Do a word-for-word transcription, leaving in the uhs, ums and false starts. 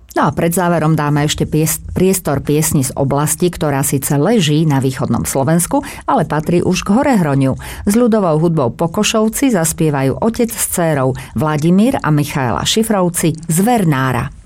No a pred záverom dáme ešte pies- priestor piesni z oblasti, ktorá síce leží na východnom Slovensku, ale patrí už k Horehroniu. S ľudovou hudbou Pokošovci zaspievajú otec s dcérou Vladimír a Michaela Šifrovci z Vernára.